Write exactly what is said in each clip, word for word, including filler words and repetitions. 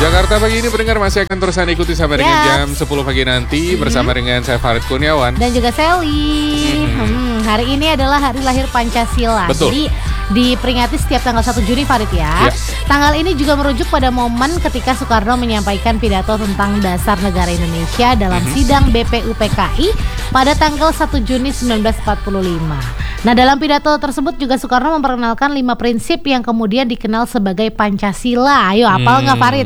Jakarta pagi ini pendengar masih akan terus Anda ikuti sampai dengan Yes. jam sepuluh pagi nanti bersama dengan saya Farid Kurniawan. Dan juga Sally. Hmm. Hmm, hari ini adalah hari lahir Pancasila. Betul. Jadi diperingati setiap tanggal satu Juni, Farid ya. Yes. Tanggal ini juga merujuk pada momen ketika Soekarno menyampaikan pidato tentang dasar negara Indonesia dalam Mhm. sidang B P U P K I pada tanggal satu Juni seribu sembilan ratus empat puluh lima. Nah, dalam pidato tersebut juga Soekarno memperkenalkan lima prinsip yang kemudian dikenal sebagai Pancasila. Ayo, hafal nggak Hmm. Farid?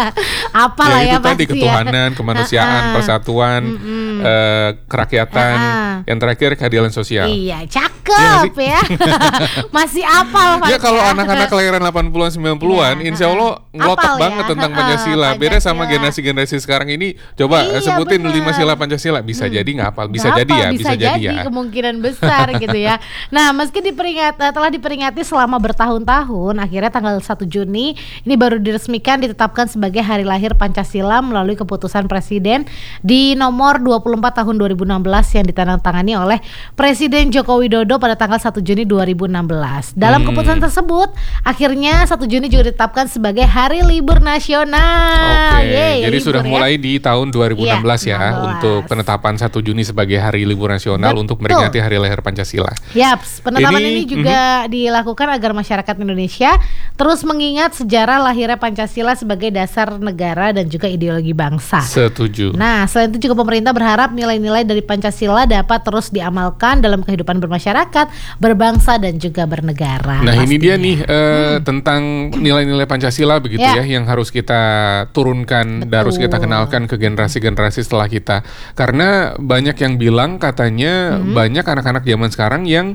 Apal lah Ya, ya, itu tadi pasti ketuhanan, ya. kemanusiaan, Ah-ah. persatuan, Mm-mm. eh, kerakyatan, Ah-ah. yang terakhir keadilan sosial. Iya, cakep Iya ya. Masih apal Farid Ya kalau ya. anak-anak kelahiran delapan puluhan sembilan puluhan, Iya, insya Allah ngelotok apal ya. banget tentang Heeh, Pancasila. Beda sama Pancasila. generasi-generasi sekarang ini. Coba Iya, sebutin benar. lima sila Pancasila. Bisa Hmm. jadi nggak hafal, bisa Nggak jadi ya, hafal, bisa, jadi ya. kemungkinan besar gitu ya. Nah, meski diperingat eh, telah diperingati selama bertahun-tahun, akhirnya tanggal satu Juni ini baru diresmikan ditetapkan sebagai hari lahir Pancasila melalui keputusan Presiden di nomor dua puluh empat tahun dua ribu enam belas yang ditandatangani oleh Presiden Joko Widodo pada tanggal satu Juni dua ribu enam belas. Dalam Hmm. keputusan tersebut, akhirnya satu Juni juga ditetapkan sebagai hari libur nasional. Oke, Yeay, jadi libur sudah ya. mulai di tahun dua ribu enam belas Iya, ya enam belas. untuk penetapan satu Juni sebagai hari libur nasional Betul. untuk memperingati hari lahir Pancasila. Yaps, penetapan Ini, ini, juga dilakukan agar masyarakat Indonesia terus mengingat sejarah lahirnya Pancasila sebagai dasar negara dan juga ideologi bangsa. Setuju. Nah, selain itu juga pemerintah berharap nilai-nilai dari Pancasila dapat terus diamalkan dalam kehidupan bermasyarakat, berbangsa dan juga bernegara. Nah ini dia pastinya. nih eh, tentang nilai-nilai Pancasila begitu ya. Ya. Yang harus kita turunkan dan harus kita Betul. kenalkan ke generasi-generasi setelah kita. Karena banyak yang bilang katanya Mhm. banyak anak-anak zaman sekarang yang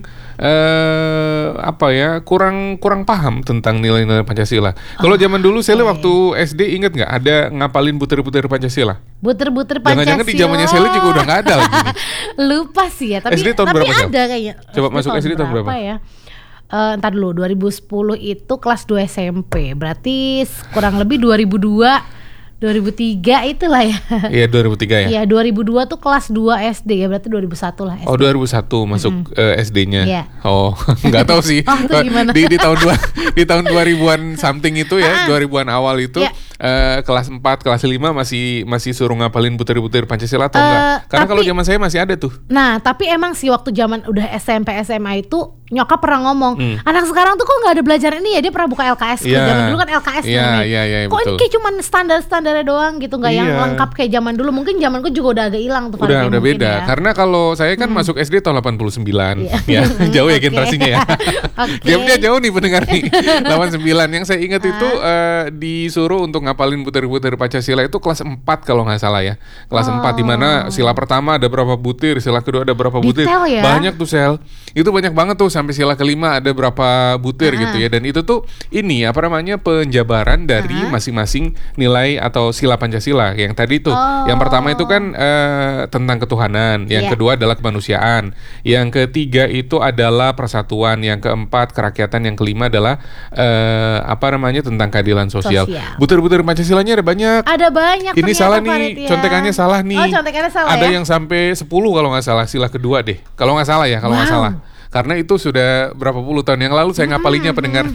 eh, apa ya kurang kurang paham tentang nilai-nilai Pancasila. Kalau zaman dulu Sally oke. waktu S D inget nggak ada ngapalin butir-butir Pancasila? Butir-butir Pancasila. Jangan-jangan di zamannya Sally juga udah nggak ada lagi nih. Lupa sih ya, tapi S D tahun tapi berapa, Sel? ada kayaknya. Coba masuk S D tahun berapa? ya? Eh, entar dulu, dua ribu sepuluh itu kelas dua S M P. Berarti kurang lebih dua ribu dua, dua ribu tiga itulah ya. Iya dua ribu tiga ya. Iya, dua ribu dua tuh kelas dua S D ya, berarti dua ribu satu lah S D. Oh dua ribu satu masuk eh, S D-nya. Iya. Oh nggak tahu sih. Oh, itu gimana? Di di tahun dua di tahun dua ribuan something itu ya, dua ribuan awal itu Iya. eh, kelas empat, kelas lima masih masih suruh ngapalin butir-butir Pancasila atau Eh, enggak? Karena tapi- kalau zaman saya masih ada tuh. Nah, tapi emang sih waktu zaman udah S M P S M A itu nyokap pernah ngomong, Hmm. anak sekarang tuh kok nggak ada belajar ini ya, dia pernah buka L K S. Iya. Zaman dulu kan L K S Iya, namanya. iya, iya, Kok ini betul. kayak cuman standar-standarnya doang gitu, nggak yang Iya. lengkap kayak zaman dulu. Mungkin zamanku juga udah agak hilang tuh. Udah Farid, udah mungkin beda. ya. Karena kalau saya kan masuk S D tahun delapan puluh sembilan. Iya. Ya, jauh ya Oke. generasinya ya. Oke. Gapnya jauh nih pendengar nih. delapan puluh sembilan yang saya ingat itu eh, disuruh untuk ngapalin butir-butir Pancasila itu kelas empat kalau nggak salah ya. Kelas Oh. empat di mana sila pertama ada berapa butir, sila kedua ada berapa butir. Detail ya. Banyak tuh Sel. Itu banyak banget tuh sampai sila kelima ada berapa butir Ah. gitu ya. Dan itu tuh ini apa namanya penjabaran dari Ah. masing-masing nilai atau sila Pancasila. Yang tadi tuh, Oh. yang pertama itu kan eh, tentang ketuhanan, yang Iya. kedua adalah kemanusiaan, yang ketiga itu adalah persatuan, yang keempat kerakyatan, yang kelima adalah eh, apa namanya tentang keadilan sosial. Sosial. Butir-butir Pancasilanya ada banyak. Ada banyak. Ini ternyata, salah Farid, nih, ya. contekannya salah nih. Oh, contekannya salah Ada ya. yang sampai sepuluh kalau nggak salah, sila kedua deh. Kalau nggak salah ya, kalau nggak Wow. salah. Karena itu sudah berapa puluh tahun yang lalu saya ngapalinya pendengar.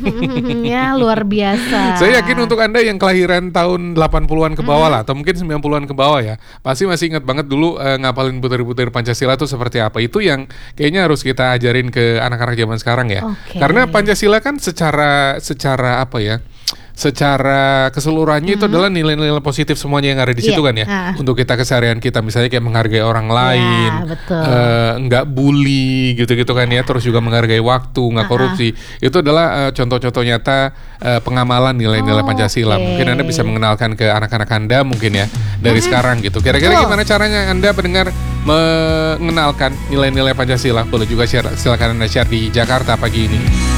Ya, luar biasa. Saya yakin untuk Anda yang kelahiran tahun delapan puluhan ke bawah lah, atau mungkin sembilan puluhan ke bawah ya, pasti masih ingat banget dulu eh, ngapalin butir-butir Pancasila itu seperti apa. Itu yang kayaknya harus kita ajarin ke anak-anak zaman sekarang ya. Oke. Karena Pancasila kan secara secara apa ya? Secara keseluruhannya itu adalah nilai-nilai positif semuanya yang ada di situ Iya, kan ya. ah. Untuk kita keseharian kita misalnya kayak menghargai orang lain, betul. eh, nggak bully gitu-gitu kan ya, terus juga menghargai waktu, nggak Ah, korupsi. Itu adalah eh, contoh-contoh nyata eh, pengamalan nilai-nilai Oh, Pancasila. oke. Mungkin Anda bisa mengenalkan ke anak-anak Anda mungkin ya dari sekarang gitu. Kira-kira Betul. gimana caranya Anda pendengar mengenalkan nilai-nilai Pancasila? Boleh juga share, silakan Anda share di Jakarta pagi ini.